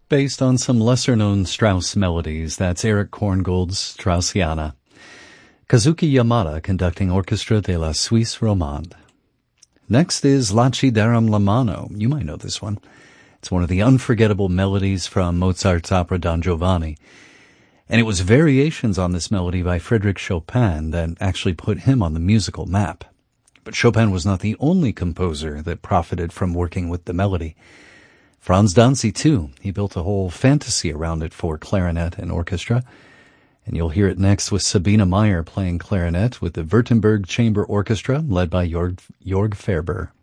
based on some lesser-known Strauss melodies. That's Erich Korngold's Straussiana. Kazuki Yamada conducting Orchestra de la Suisse Romande. Next is Lacidarum la mano. You might know this one. It's one of the unforgettable melodies from Mozart's opera Don Giovanni. And it was variations on this melody by Frédéric Chopin that actually put him on the musical map. But Chopin was not the only composer that profited from working with the melody. Franz Danzi, too. He built a whole fantasy around it for clarinet and orchestra. And you'll hear it next with Sabine Meyer playing clarinet with the Württemberg Chamber Orchestra led by Jorg Ferber.